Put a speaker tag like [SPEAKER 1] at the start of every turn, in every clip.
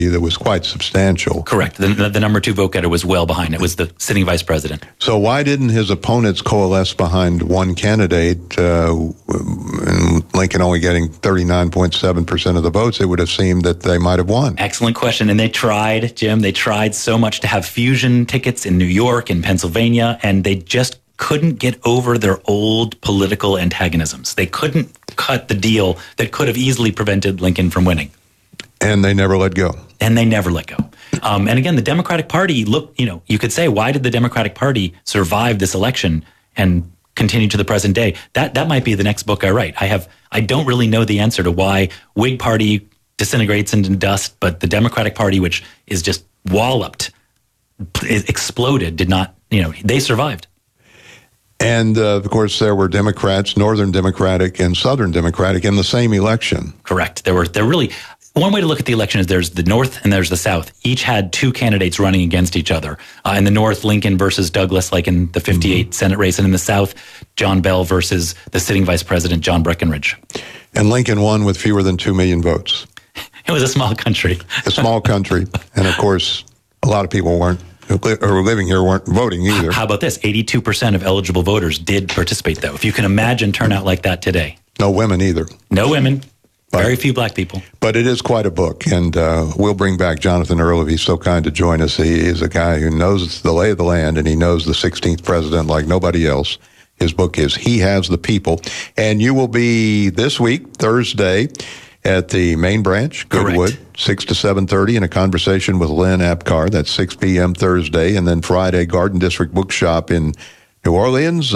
[SPEAKER 1] that was quite substantial.
[SPEAKER 2] Correct. The number 2 vote getter was well behind. It was the sitting vice president.
[SPEAKER 1] So why didn't his opponents coalesce behind one candidate, and Lincoln only getting 39.7% of the votes? It would have seemed that they might have won.
[SPEAKER 2] Excellent question. And they tried, Jim, they tried so much to have fusion tickets in New York and Pennsylvania, and they just couldn't get over their old political antagonisms. They couldn't cut the deal that could have easily prevented Lincoln from winning.
[SPEAKER 1] And they never let go.
[SPEAKER 2] And again, the Democratic Party, you could say, why did the Democratic Party survive this election and continue to the present day? That might be the next book I write. I don't really know the answer to why Whig Party disintegrates into dust, but the Democratic Party, which is just walloped, exploded, did not, they survived.
[SPEAKER 1] And, of course, there were Democrats, Northern Democratic and Southern Democratic, in the same election.
[SPEAKER 2] Correct. There really... One way to look at the election is there's the North and there's the South. Each had 2 candidates running against each other. In the North, Lincoln versus Douglas, like in the 58 Senate race. And in the South, John Bell versus the sitting vice president, John Breckinridge.
[SPEAKER 1] And Lincoln won with fewer than 2 million votes.
[SPEAKER 2] It was a small country.
[SPEAKER 1] A small country. And, of course, a lot of people who were living here weren't voting either.
[SPEAKER 2] How about this? 82% of eligible voters did participate, though. If you can imagine turnout like that today.
[SPEAKER 1] No women either.
[SPEAKER 2] No women. Very few black people.
[SPEAKER 1] But it is quite a book, and we'll bring back Jonathan Earl if he's so kind to join us. He is a guy who knows the lay of the land, and he knows the 16th president like nobody else. His book is He Has the People. And you will be this week, Thursday, at the main branch, Goodwood,
[SPEAKER 2] Correct.
[SPEAKER 1] 6 to 7:30, in a conversation with Lynn Apcar. That's 6 p.m. Thursday. And then Friday, Garden District Bookshop in New Orleans.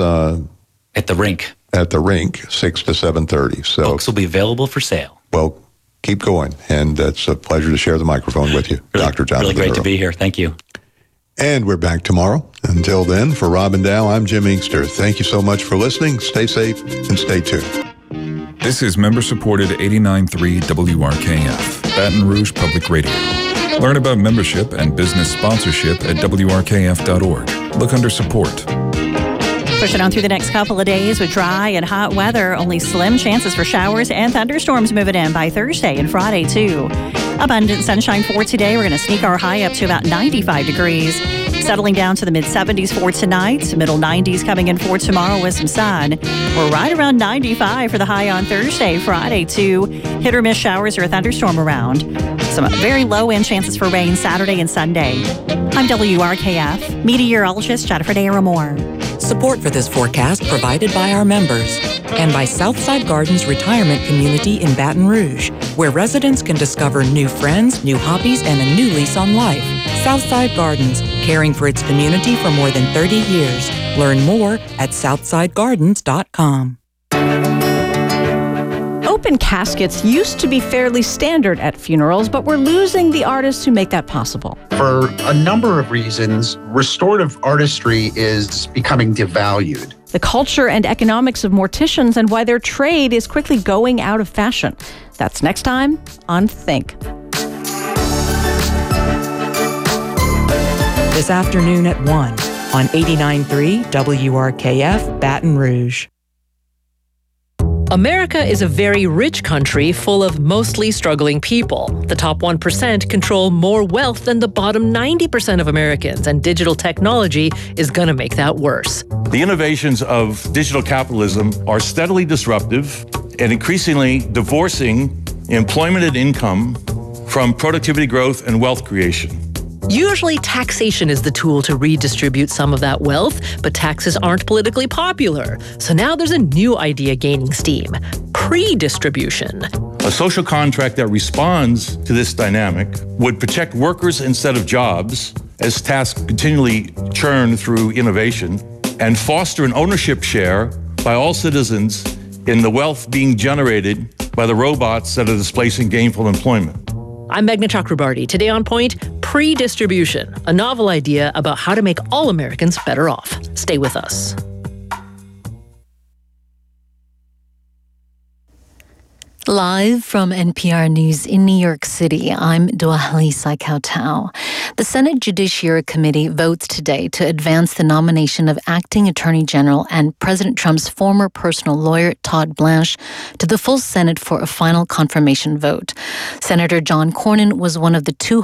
[SPEAKER 2] At the Rink.
[SPEAKER 1] At the Rink, 6 to 7:30. So
[SPEAKER 2] books will be available for sale.
[SPEAKER 1] Well, keep going. And it's a pleasure to share the microphone with you, Dr. Jonathan
[SPEAKER 2] Really great
[SPEAKER 1] Earl.
[SPEAKER 2] to be here. Thank you.
[SPEAKER 1] And we're back tomorrow. Until then, for Robin Dow, I'm Jim Inkster. Thank you so much for listening. Stay safe and stay tuned.
[SPEAKER 3] This is member-supported 89.3 WRKF, Baton Rouge Public Radio. Learn about membership and business sponsorship at WRKF.org. Look under support.
[SPEAKER 4] Pushing on through the next couple of days with dry and hot weather. Only slim chances for showers and thunderstorms moving in by Thursday and Friday, too. Abundant sunshine for today. We're going to sneak our high up to about 95 degrees. Settling down to the mid-70s for tonight. Middle 90s coming in for tomorrow with some sun. We're right around 95 for the high on Thursday, Friday, too. Hit or miss showers or a thunderstorm around. Some very low-end chances for rain Saturday and Sunday. I'm WRKF meteorologist Jennifer Daramore.
[SPEAKER 5] Support for this forecast provided by our members and by Southside Gardens Retirement Community in Baton Rouge, where residents can discover new friends, new hobbies, and a new lease on life. Southside Gardens, caring for its community for more than 30 years. Learn more at SouthsideGardens.com.
[SPEAKER 6] Open caskets used to be fairly standard at funerals, but we're losing the artists who make that possible.
[SPEAKER 7] For a number of reasons, restorative artistry is becoming devalued.
[SPEAKER 6] The culture and economics of morticians and why their trade is quickly going out of fashion. That's next time on Think.
[SPEAKER 5] This afternoon at 1 on 89.3 WRKF Baton Rouge.
[SPEAKER 8] America is a very rich country full of mostly struggling people. The top 1% control more wealth than the bottom 90% of Americans, and digital technology is going to make that worse.
[SPEAKER 9] The innovations of digital capitalism are steadily disruptive and increasingly divorcing employment and income from productivity growth and wealth creation.
[SPEAKER 8] Usually taxation is the tool to redistribute some of that wealth, but taxes aren't politically popular. So now there's a new idea gaining steam: pre-distribution.
[SPEAKER 9] A social contract that responds to this dynamic would protect workers instead of jobs as tasks continually churn through innovation, and foster an ownership share by all citizens in the wealth being generated by the robots that are displacing gainful employment.
[SPEAKER 8] I'm Meghna Chakrabarty. Today on Point, pre-distribution, a novel idea about how to make all Americans better off. Stay with us.
[SPEAKER 10] Live from NPR News in New York City, I'm Duahali Saikautau. The Senate Judiciary Committee votes today to advance the nomination of Acting Attorney General and President Trump's former personal lawyer, Todd Blanche, to the full Senate for a final confirmation vote. Senator John Cornyn was one of the two